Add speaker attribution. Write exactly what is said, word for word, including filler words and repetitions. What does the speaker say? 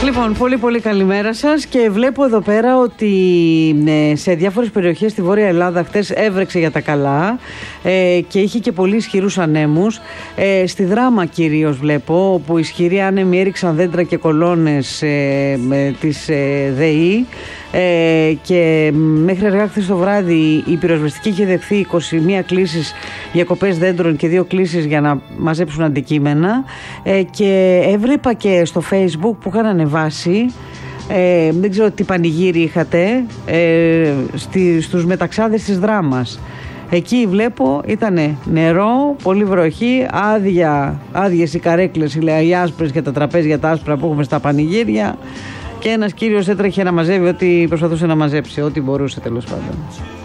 Speaker 1: Λοιπόν, πολύ πολύ καλημέρα σας και βλέπω εδώ πέρα ότι ε, σε διάφορες περιοχές στη Βόρεια Ελλάδα χτες έβρεξε για τα καλά ε, και είχε και πολύ ισχυρούς ανέμους. Ε, στη Δράμα κυρίως βλέπω, όπου ισχυροί άνεμοι έριξαν δέντρα και κολόνες ε, ε, της ε, ΔΕΗ ε, και μέχρι αργά χθες το βράδυ η πυροσβεστική είχε δεχθεί είκοσι μία κλήσεις για κοπές δέντρων και δύο κλήσεις για να μαζέψουν αντικείμενα ε, και έβλεπα και στο Facebook που είχαν ανεβάσει, ε, δεν ξέρω τι πανηγύρι είχατε, ε, στη, στους μεταξάδες της Δράμας. Εκεί βλέπω ήτανε νερό, πολύ βροχή, άδεια, άδειες οι καρέκλες, οι άσπρες και τα τραπέζια τα άσπρα που έχουμε στα πανηγύρια και ένας κύριος έτρεχε να μαζεύει ό,τι προσπαθούσε να μαζέψει, ό,τι μπορούσε τέλος πάντων.